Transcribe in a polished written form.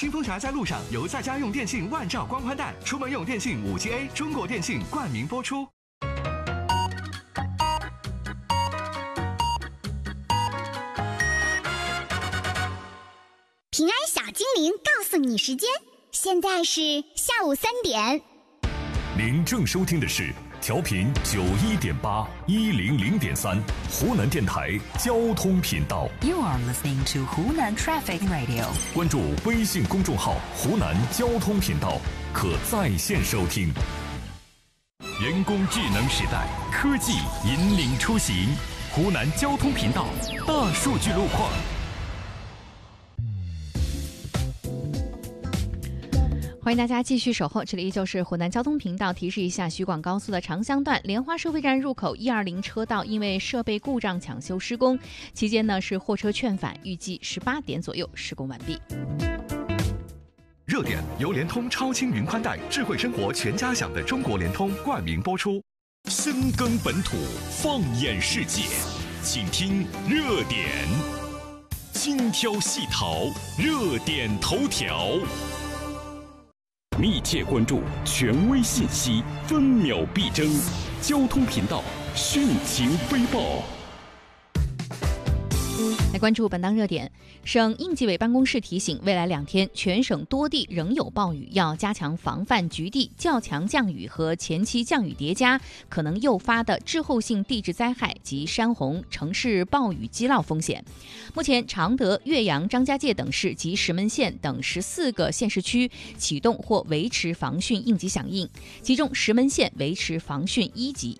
清风侠在路上由在家用电信万兆光宽带，出门用电信5G A， 中国电信冠名播出。 平安小精灵告诉你时间，现在是下午3点。 您正收听的是调频91.8 100.3湖南电台交通频道。 You are listening to Hunan Traffic Radio。 关注微信公众号湖南交通频道，可在线收听。人工智能时代，科技引领出行。湖南交通频道大数据路况。 欢迎大家继续守候，这里依旧是湖南交通频道。提示一下，徐广高速的长江段莲花收费站入口120车道因为设备故障抢修施工，期间呢是货车劝返，预计18点左右施工完毕。 热点由联通超轻云宽带，智慧生活全家享的中国联通冠名播出。 深耕本土，放眼世界，请听热点，精挑细淘，热点头条。密切关注权威信息，分秒必争。交通频道汛情飞报。 来关注本档热点，省应急委办公室提醒，未来2天全省多地仍有暴雨，要加强防范局地较强降雨和前期降雨叠加可能诱发的滞后性地质灾害及山洪、城市暴雨积涝风险。目前，常德、岳阳、张家界等市及石门县等14个县市区启动或维持防汛应急响应，其中石门县维持防汛1级，